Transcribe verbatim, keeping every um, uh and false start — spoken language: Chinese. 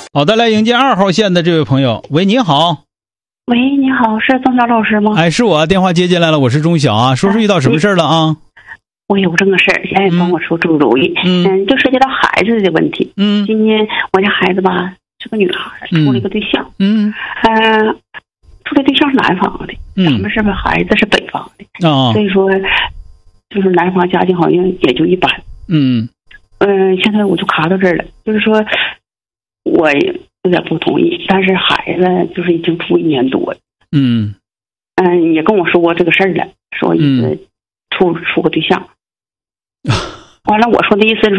好的，来迎接二号线的这位朋友。喂，你好。 喂，你好，是钟晓老师吗？ 哎，是我，电话接进来了，我是钟晓啊。说说遇到什么事了啊？ 我有这个事儿，现在帮我出出主意。 嗯嗯，就涉及到孩子的问题。 嗯今年我家孩子吧是个女孩，处了一个对象。 嗯嗯，处的对象是南方的， 嗯咱们是不是孩子是北方的？ 啊所以说，就是南方家境好像也就一般。 嗯嗯，现在我就卡到这儿了，就是说，我有点不同意，但是孩子就是已经处一年多了。 嗯嗯，也跟我说过这个事儿了，说意思处处个对象。完了，我说的意思是说。